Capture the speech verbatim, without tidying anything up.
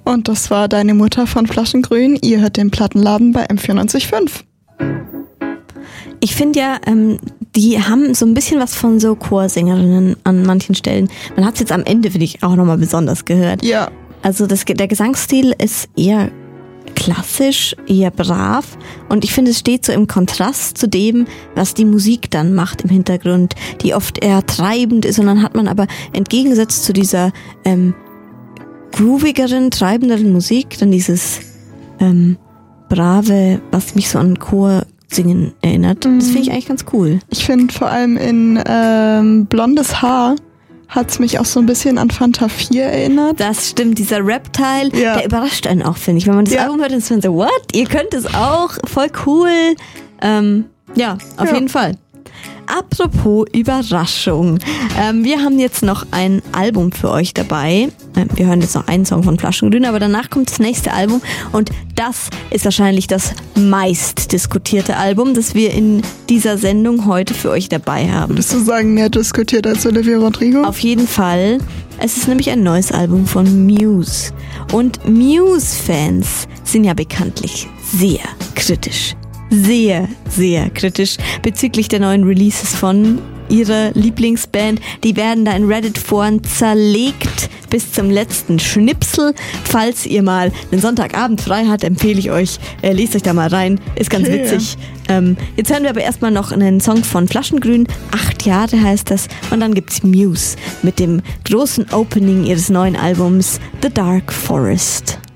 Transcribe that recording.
Und das war Deine Mutter von Flaschengrün. Ihr hört den Plattenladen bei M vierundneunzig Komma fünf. Ich finde ja, ähm, die haben so ein bisschen was von so Chorsängerinnen an manchen Stellen. Man hat es jetzt am Ende, finde ich, auch nochmal besonders gehört. Ja. Also das, der Gesangsstil ist eher klassisch, eher brav. Und ich finde, es steht so im Kontrast zu dem, was die Musik dann macht im Hintergrund, die oft eher treibend ist. Und dann hat man aber entgegengesetzt zu dieser ähm, groovigeren, treibenderen Musik dann dieses ähm, brave, was mich so an Chorsingen erinnert. Mhm. Das finde ich eigentlich ganz cool. Ich finde vor allem in ähm, Blondes Haar hat's mich auch so ein bisschen an Fanta vier erinnert. Das stimmt, dieser Rap-Teil, ja. Der überrascht einen auch, finde ich. Wenn man das ja. Album hört, dann ist man so, what? Ihr könnt es auch? Voll cool. Ähm, ja, auf ja. jeden Fall. Apropos Überraschung. Ähm, wir haben jetzt noch ein Album für euch dabei. Ähm, wir hören jetzt noch einen Song von Flaschengrün, aber danach kommt das nächste Album und das ist wahrscheinlich das meist diskutierte Album, das wir in dieser Sendung heute für euch dabei haben. Würdest du sagen, mehr diskutiert als Olivia Rodrigo? Auf jeden Fall. Es ist nämlich ein neues Album von Muse. Und Muse-Fans sind ja bekanntlich sehr kritisch. Sehr, sehr kritisch bezüglich der neuen Releases von ihrer Lieblingsband. Die werden da in Reddit-Foren zerlegt bis zum letzten Schnipsel. Falls ihr mal einen Sonntagabend frei habt, empfehle ich euch, äh, lest euch da mal rein. Ist ganz okay. witzig. Ähm, jetzt hören wir aber erstmal noch einen Song von Flaschengrün. Acht Jahre heißt das. Und dann gibt's Muse mit dem großen Opening ihres neuen Albums The Dark Forest.